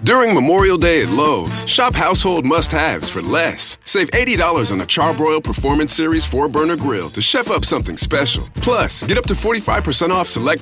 During Memorial Day at Lowe's, shop household must-haves for less. Save $80 on the Charbroil Performance Series 4-burner grill to chef up something special. Plus, get up to 45% off select